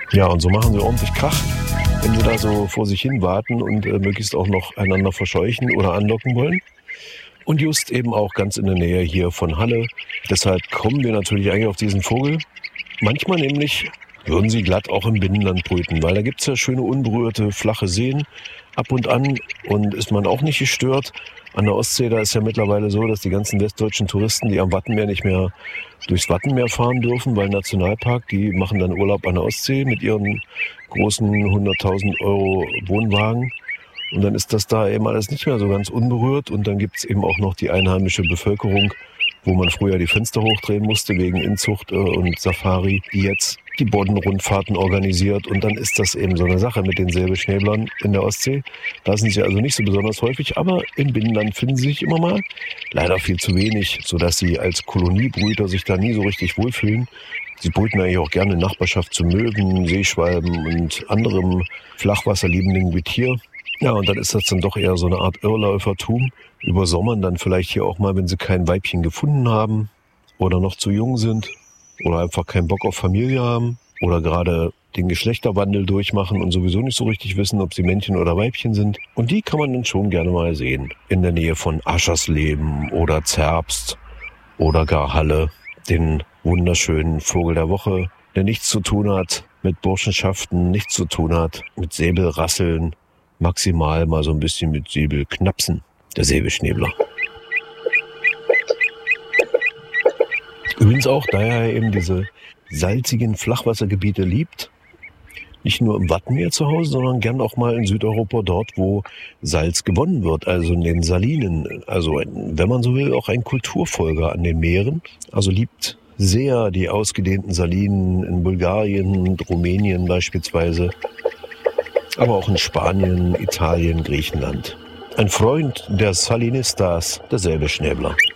Ja, und so machen sie ordentlich Krach, wenn sie da so vor sich hin warten und möglichst auch noch einander verscheuchen oder anlocken wollen. Und just eben auch ganz in der Nähe hier von Halle. Deshalb kommen wir natürlich eigentlich auf diesen Vogel. Manchmal nämlich würden sie glatt auch im Binnenland brüten, weil da gibt es ja schöne unberührte, flache Seen ab und an und ist man auch nicht gestört. An der Ostsee, da ist ja mittlerweile so, dass die ganzen westdeutschen Touristen, die am Wattenmeer nicht mehr durchs Wattenmeer fahren dürfen, weil Nationalpark, die machen dann Urlaub an der Ostsee mit ihren großen 100.000 Euro Wohnwagen. Und dann ist das da eben alles nicht mehr so ganz unberührt. Und dann gibt es eben auch noch die einheimische Bevölkerung, wo man früher die Fenster hochdrehen musste wegen Inzucht und Safari, die jetzt die Boddenrundfahrten organisiert. Und dann ist das eben so eine Sache mit den Säbelschnäblern in der Ostsee. Da sind sie also nicht so besonders häufig, aber im Binnenland finden sie sich immer mal. Leider viel zu wenig, sodass sie als Koloniebrüter sich da nie so richtig wohlfühlen. Sie brüten eigentlich auch gerne in Nachbarschaft zu Möwen, Seeschwalben und anderem flachwasserliebenden Getier. Ja, und dann ist das dann doch eher so eine Art Irrläufertum. Übersommern dann vielleicht hier auch mal, wenn sie kein Weibchen gefunden haben oder noch zu jung sind oder einfach keinen Bock auf Familie haben oder gerade den Geschlechterwandel durchmachen und sowieso nicht so richtig wissen, ob sie Männchen oder Weibchen sind. Und die kann man dann schon gerne mal sehen. In der Nähe von Aschersleben oder Zerbst oder gar Halle. Den wunderschönen Vogel der Woche, der nichts zu tun hat mit Burschenschaften, nichts zu tun hat mit Säbelrasseln, maximal mal so ein bisschen mit Säbelknapsen, der Säbelschnäbler. Übrigens auch, da er eben diese salzigen Flachwassergebiete liebt, nicht nur im Wattenmeer zu Hause, sondern gern auch mal in Südeuropa dort, wo Salz gewonnen wird, also in den Salinen. Also, wenn man so will, auch ein Kulturfolger an den Meeren. Also liebt sehr die ausgedehnten Salinen in Bulgarien und Rumänien beispielsweise, aber auch in Spanien, Italien, Griechenland. Ein Freund der Salinistas, der Säbelschnäbler.